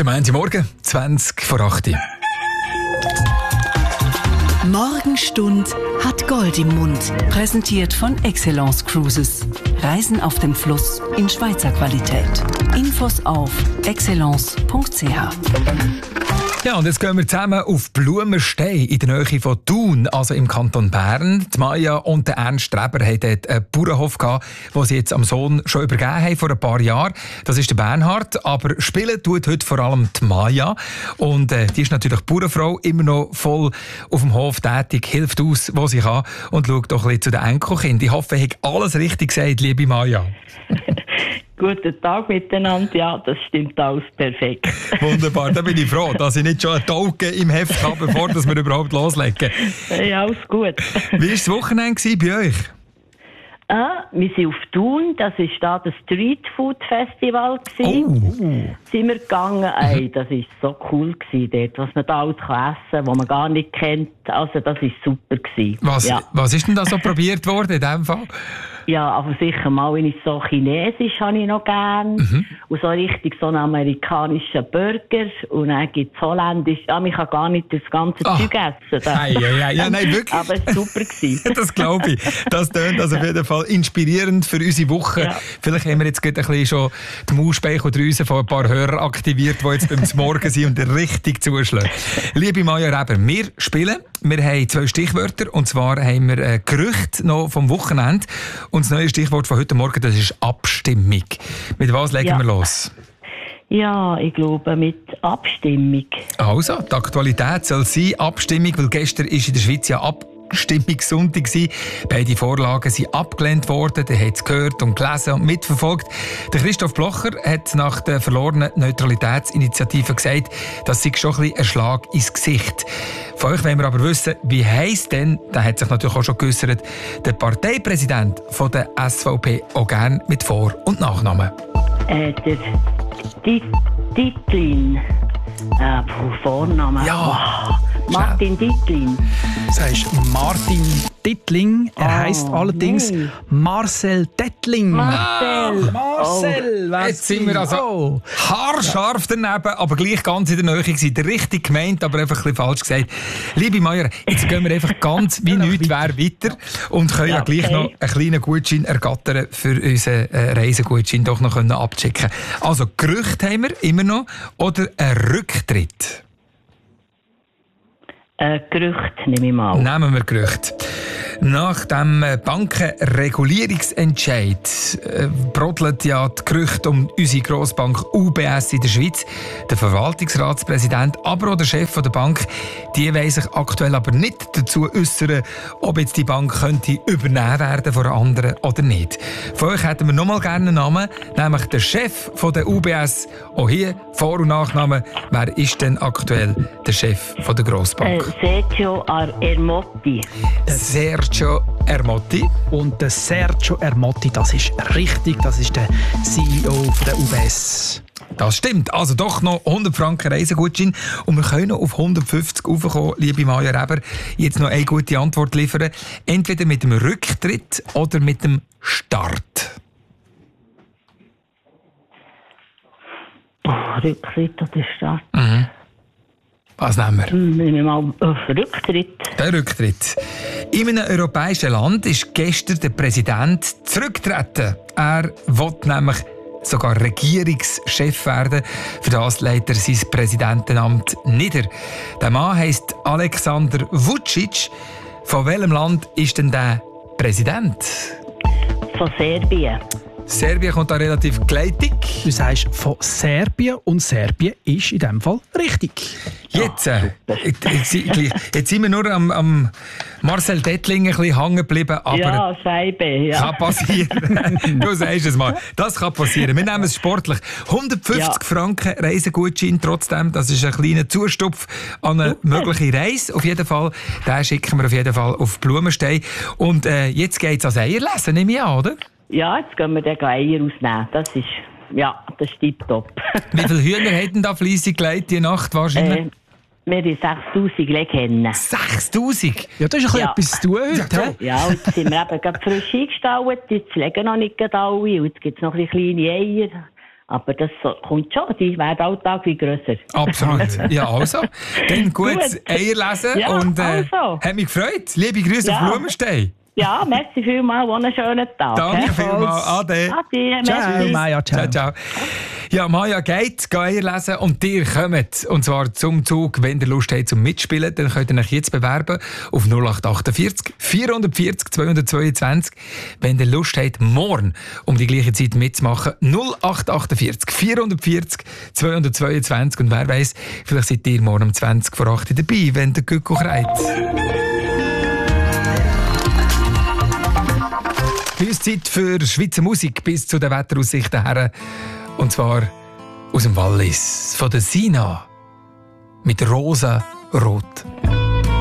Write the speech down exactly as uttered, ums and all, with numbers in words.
Der Montagmorgen, zwanzig vor acht. Morgenstund hat Gold im Mund. Präsentiert von Excellence Cruises. Reisen auf dem Fluss in Schweizer Qualität. Infos auf excellence punkt c h. Ja, und jetzt gehen wir zusammen auf Blumenstein in der Nähe von Thun, also im Kanton Bern. Die Maja und der Ernst Streber haben dort einen Bauernhof gehabt, den sie jetzt am Sohn schon übergeben haben vor ein paar Jahren. Das ist der Bernhard, aber spielen tut heute vor allem die Maja. Und äh, die ist natürlich Bauernfrau, immer noch voll auf dem Hof tätig, hilft aus, wo sie kann und schaut doch ein bisschen zu den Enkelkindern. Ich hoffe, ich habe alles richtig gesagt, liebe Maja. Guten Tag miteinander, ja, das stimmt alles perfekt. Wunderbar, da bin ich froh, dass ich nicht schon einen Tauge im Heft habe, bevor wir überhaupt loslegen. Ja, alles gut. Wie war das Wochenende bei euch? Ah, wir sind auf Thun, das war da das Street Food Festival. Oh. Sind wir gegangen, ey, das war so cool gewesen, dort, was man da alles essen kann, was man gar nicht kennt. Also das war super gewesen. Was, ja. was ist denn da so probiert worden in diesem Fall? Ja, aber sicher mal, wenn ich so Chinesisch habe ich noch gern. Mhm. Und so richtig so einen amerikanischen Burger. Und dann gibt es Holländisch. Ja, man kann gar nicht das ganze Ach. Zeug essen. Ei, ei, ei. Ja, nein, wirklich. Aber es war super gewesen. Das glaube ich. Das tönt also auf jeden Fall inspirierend für unsere Woche. Ja. Vielleicht haben wir jetzt gerade ein bisschen schon die Mausspeicheldrüse von ein paar Hörern aktiviert, die jetzt beim Morgen sind und richtig zuschlagen. Liebe Maja Reber, wir spielen. Wir haben zwei Stichwörter. Und zwar haben wir ein Gerücht noch vom Wochenende. Und das neue Stichwort von heute Morgen, das ist Abstimmung. Mit was legen ja. wir los? Ja, ich glaube mit Abstimmung. Also, die Aktualität soll sein Abstimmung, weil gestern ist in der Schweiz ja Abstimmungssonntag gewesen. Beide Vorlagen sind abgelehnt worden. Der hat es gehört und gelesen und mitverfolgt. Der Christoph Blocher hat nach der verlorenen Neutralitätsinitiative gesagt, das sei schon ein bisschen ein Schlag ins Gesicht. Von euch wollen wir aber wissen, wie heisst denn, da hat sich natürlich auch schon geäussert, der Parteipräsident von der S V P auch gerne mit Vor- und Nachnamen. Äh, der Dittlin. Äh, Vorname. Ja. Oh, Martin Dittlin. Das heißt Martin Dittling. Er Oh, heisst allerdings nee. Marcel Dettling. Marcel. Marcel, Oh. Jetzt sind wir also oh. haarscharf daneben, aber gleich ganz in der Nähe gewesen. Der richtig gemeint, aber einfach ein bisschen falsch gesagt. Liebe Meier, jetzt gehen wir einfach ganz wie nichts wäre weiter und können ja, Ja, gleich okay. noch einen kleinen Gutschein ergattern für unseren äh, Reisegutschein doch noch können abchecken. Also Gerüchte haben wir immer noch oder ein Rücktritt? Äh, Gerücht nehme ich mal. Nehmen wir Gerüchte. Nach dem Bankenregulierungsentscheid äh, brodelt ja die Gerüchte um unsere Grossbank U B S in der Schweiz. Der Verwaltungsratspräsident, aber auch der Chef der Bank, die wollen sich aktuell aber nicht dazu äußern, ob jetzt die Bank könnte übernehmen werden von einer anderen oder nicht. Von euch hätten wir noch mal gerne einen Namen, nämlich der Chef von der U B S. Auch hier Vor- und Nachname. Wer ist denn aktuell der Chef von der Grossbank? Äh, Sergio Ermotti. Sergio Ermotti. Und der Sergio Ermotti, das ist richtig, das ist der C E O von der U B S. Das stimmt. Also doch noch hundert Franken Reisegutschein. Und wir können noch auf hundertfünfzig raufkommen, liebe Maja Reber. Jetzt noch eine gute Antwort liefern. Entweder mit dem Rücktritt oder mit dem Start. Oh, Rücktritt oder Start? Mhm. Was nehmen wir? Hm, nehmen wir mal äh, Rücktritt. Der Rücktritt. In einem europäischen Land ist gestern der Präsident zurückgetreten. Er will nämlich sogar Regierungschef werden. Für das legt er sein Präsidentenamt nieder. Der Mann heisst Alexander Vučić. Von welchem Land ist denn der Präsident? Von Serbien. Serbien kommt da relativ gleitig. Du sagst von Serbien und Serbien ist in diesem Fall richtig. Jetzt, äh, jetzt, jetzt, jetzt sind wir nur am, am Marcel Dettling ein bisschen hängen geblieben, aber Ja, Scheibe. Ja. kann passieren. Du sagst es mal. Das kann passieren. Wir nehmen es sportlich. hundertfünfzig Ja. Franken Reisegutschein trotzdem. Das ist ein kleiner Zustupf an eine mögliche Reise. Auf jeden Fall. Den schicken wir auf jeden Fall auf Blumenstein. Und äh, jetzt geht es ans Eierlesen, nehme ich an, oder? Ja, jetzt gehen wir den Eier ausnehmen. Das ist, ja, das ist tipptopp. Wie viele Hühner hätten da fleissig gelegt die Nacht wahrscheinlich? äh, wir haben sechstausend Legehennen. sechstausend? Ja, das ist ein bisschen Ja. etwas zu tun heute. Ja, hä? Ja, und jetzt sind wir eben gerade frisch eingestallt. Jetzt legen noch nicht gerade alle. Und jetzt gibt es noch ein bisschen kleine Eier. Aber das so, kommt schon, die werden Alltag wie grösser. Absolut. Ja, also. Dann gut, Gut. Eier lesen Ja, und äh, also. hat mich gefreut. Liebe Grüße Ja. auf Blumenstein. Ja, merci vielmals, und einen schönen Tag. Danke he? vielmals. Ade. Ade, Ciao, merci. Maja, ciao. Ciao, ciao. Ja, Maja geht, geht Eier lesen und ihr kommt. Und zwar zum Zug, wenn ihr Lust habt zum Mitspielen, dann könnt ihr euch jetzt bewerben auf null acht achtundvierzig vierhundertvierzig zweihundertzweiundzwanzig. Wenn ihr Lust habt, morgen um die gleiche Zeit mitzumachen, null acht achtundvierzig vierhundertvierzig zweihundertzweiundzwanzig. Und wer weiss, vielleicht seid ihr morgen um zwanzig vor acht dabei, wenn der Gücko kreit. Bei uns Zeit für Schweizer Musik bis zu den Wetteraussichten her. Und zwar aus dem Wallis, von der Sina. Mit rosa Rot.